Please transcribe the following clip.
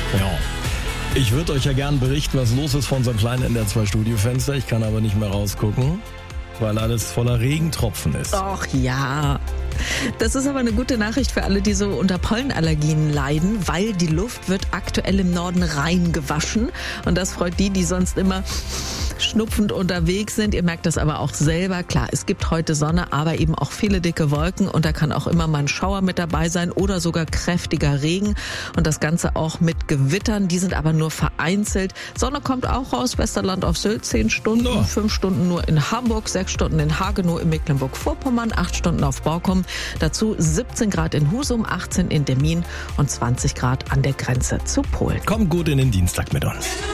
Ja. Ich würde euch ja gern berichten, was los ist vor unserem kleinen NDR2-Studiofenster. Ich kann aber nicht mehr rausgucken, weil alles voller Regentropfen ist. Och ja. Das ist aber eine gute Nachricht für alle, die so unter Pollenallergien leiden, weil die Luft wird aktuell im Norden rein gewaschen. Und das freut die sonst immer schnupfend unterwegs sind. Ihr merkt das aber auch selber. Klar, es gibt heute Sonne, aber eben auch viele dicke Wolken und da kann auch immer mal ein Schauer mit dabei sein oder sogar kräftiger Regen und das Ganze auch mit Gewittern. Die sind aber nur vereinzelt. Sonne kommt auch raus, Westerland auf Sylt 10 Stunden, 5 Stunden nur in Hamburg, 6 Stunden in Hagenow in Mecklenburg-Vorpommern, 8 Stunden auf Borkum. Dazu 17 Grad in Husum, 18 in Demmin und 20 Grad an der Grenze zu Polen. Kommt gut in den Dienstag mit uns.